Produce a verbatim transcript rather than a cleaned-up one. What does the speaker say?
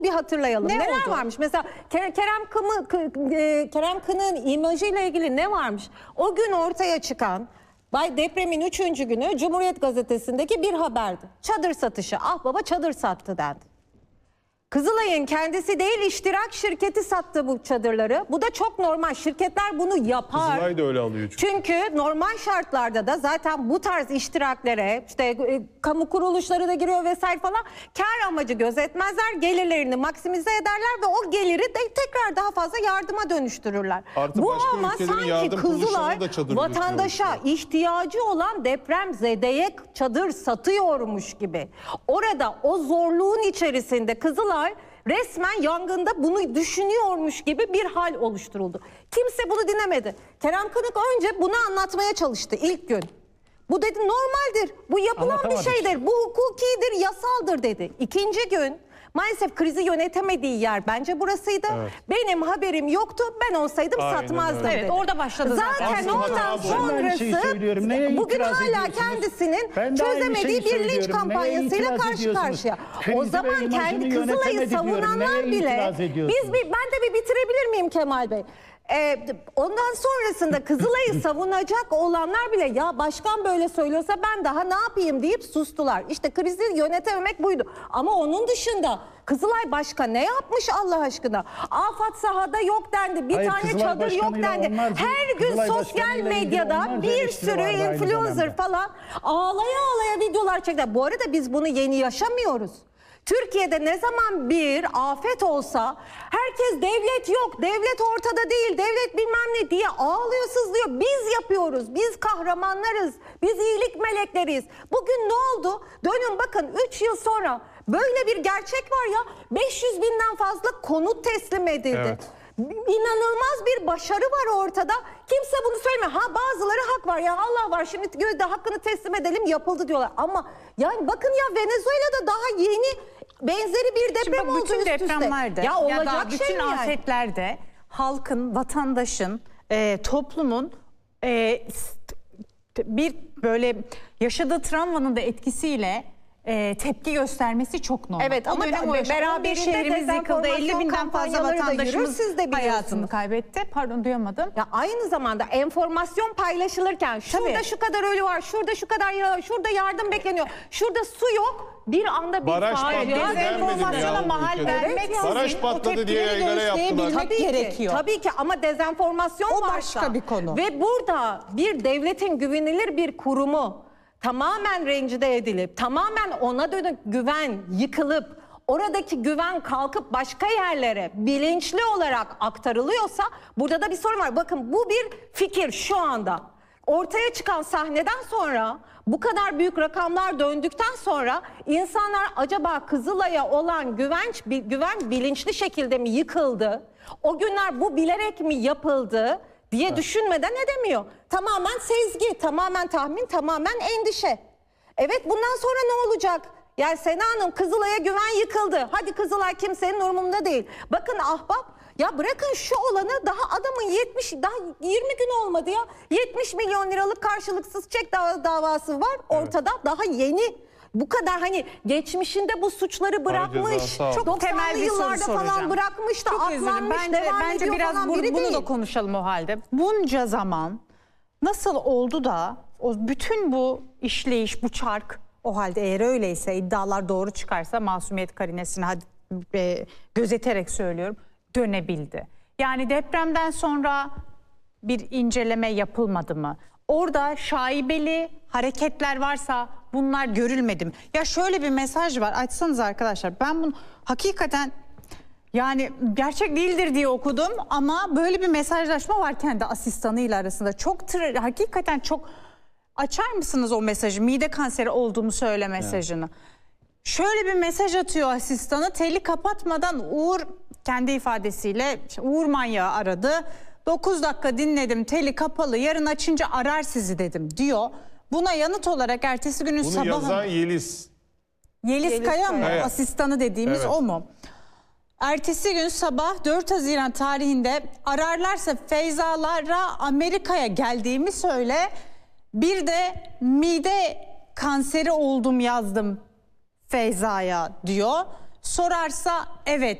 Bir hatırlayalım. Ne Neler oldu? varmış? Mesela Kerem Kımı, Kerem Kınık'ın imajıyla ilgili ne varmış? O gün ortaya çıkan depremin üçüncü günü Cumhuriyet Gazetesi'ndeki bir haberdi. Çadır satışı. Ah baba çadır sattı dendi. Kızılay'ın kendisi değil iştirak şirketi sattı bu çadırları. Bu da çok normal. Şirketler bunu yapar. Kızılay da öyle alıyor çünkü. Çünkü normal şartlarda da zaten bu tarz iştiraklere işte e, kamu kuruluşları da giriyor vesaire falan. Kar amacı gözetmezler. Gelirlerini maksimize ederler ve o geliri de tekrar daha fazla yardıma dönüştürürler. Artı bu başka ama ülkelerin sanki yardım Kızılay kuruluşlarına da çadır vatandaşa üretiyormuş. ihtiyacı olan depremzedeye çadır satıyormuş gibi. Orada o zorluğun içerisinde Kızılay resmen yangında bunu düşünüyormuş gibi bir hal oluşturuldu. Kimse bunu dinlemedi. Kerem Kınık önce bunu anlatmaya çalıştı ilk gün. Bu dedi normaldir, bu yapılan bir şeydir, bu hukukidir, yasaldır dedi. İkinci gün maalesef krizi yönetemediği yer bence burasıydı. Evet. Benim haberim yoktu, ben olsaydım aynen satmazdım öyle. dedi. Evet orada başladı zaten. Zaten ondan sonrası bugün hala kendisinin çözemediği bir linç kampanyasıyla karşı karşıya. O zaman kendi Kızılay'ı savunanlar bile, biz bir, ben de bir bitirebilir miyim Kemal Bey? Ee, ondan sonrasında Kızılay'ı savunacak olanlar bile ya başkan böyle söylüyorsa ben daha ne yapayım deyip sustular. İşte krizi yönetememek buydu. Ama onun dışında Kızılay başka ne yapmış Allah aşkına? Afat sahada yok dendi. Bir Hayır, tane Kızılay çadır yok dendi. Onlar, Her gün Kızılay sosyal medyada bir sürü influencer falan ağlaya ağlaya videolar çekti. Bu arada biz bunu yeni yaşamıyoruz. Türkiye'de ne zaman bir afet olsa herkes devlet yok, devlet ortada değil, devlet bilmem ne diye ağlıyor, sızlıyor. Biz yapıyoruz, biz kahramanlarız, biz iyilik melekleriyiz. Bugün ne oldu? Dönün bakın üç yıl sonra böyle bir gerçek var ya, beş yüz binden fazla konut teslim edildi. Evet. İnanılmaz bir başarı var ortada. Kimse bunu söylemiyor. Ha bazıları hak var ya Allah var şimdi de hakkını teslim edelim yapıldı diyorlar. Ama yani bakın ya Venezuela'da daha yeni benzeri bir deprem oldu bütün üst üste. depremlerde Ya olacak ya da bütün şey yani. afetlerde halkın, vatandaşın, e, toplumun e, bir böyle yaşadığı travmanın da etkisiyle e, tepki göstermesi çok normal. Evet o ama dönem o beraberinde şehrimiz yıkıldı. elli binden fazla vatandaşımız hayatını kaybetti. Pardon duyamadım. Ya aynı zamanda enformasyon paylaşılırken şurada Tabii. şu kadar ölü var, şurada şu kadar yaralı var, şurada yardım bekleniyor, şurada su yok. Bir anda bir facia. Dezenformasyona mahal vermeksizin Baraj patladı diye yaygara yaptılar. Tabii gerekiyor. Ki, tabii ki ama dezenformasyon o varsa başka bir konu. Ve burada bir devletin güvenilir bir kurumu tamamen rencide edilip, tamamen ona dönük güven yıkılıp, oradaki güven kalkıp başka yerlere bilinçli olarak aktarılıyorsa burada da bir sorun var. Bakın bu bir fikir şu anda. Ortaya çıkan sahneden sonra bu kadar büyük rakamlar döndükten sonra insanlar acaba Kızılay'a olan güvenç, güven bilinçli şekilde mi yıkıldı? O günler bu bilerek mi yapıldı diye evet. düşünmeden edemiyor. Tamamen sezgi, tamamen tahmin, tamamen endişe. Evet bundan sonra ne olacak? Yani Sena Hanım Kızılay'a güven yıkıldı. Hadi Kızılay kimsenin umurunda değil. Bakın ahbap ya bırakın şu olanı daha adamın yetmiş daha yirmi gün olmadı ya. yetmiş milyon liralık karşılıksız çek davası var ortada evet. daha yeni. Bu kadar hani geçmişinde bu suçları bırakmış. Çok temel bir soru soracağım. Falan bırakmış da Çok aklanmış bence, devam bence ediyor biraz falan bu, biri bunu değil. da konuşalım o halde. Bunca zaman nasıl oldu da o bütün bu işleyiş, bu çark o halde eğer öyleyse iddialar doğru çıkarsa masumiyet karinesini hadi, e, gözeterek söylüyorum dönebildi. Yani depremden sonra bir inceleme yapılmadı mı? Orada şaibeli hareketler varsa bunlar görülmedi mi? Ya şöyle bir mesaj var açsanız arkadaşlar ben bunu hakikaten yani gerçek değildir diye okudum ama böyle bir mesajlaşma var kendi asistanıyla arasında. Çok hakikaten çok açar mısınız o mesajı? Mide kanseri olduğumu söyle mesajını. Evet. Şöyle bir mesaj atıyor asistanı teli kapatmadan Uğur kendi ifadesiyle Uğur manyağı aradı. dokuz dakika dinledim teli kapalı yarın açınca arar sizi dedim diyor. Buna yanıt olarak ertesi günün Bunu sabahı... Bunu yazan Yeliz. Yeliz, Yeliz Kaya mı? Evet. Asistanı dediğimiz evet. o mu? Ertesi gün sabah dört Haziran tarihinde ararlarsa Feyzalara Amerika'ya geldiğimi söyle. Bir de mide kanseri oldum yazdım Feyza'ya diyor. sorarsa evet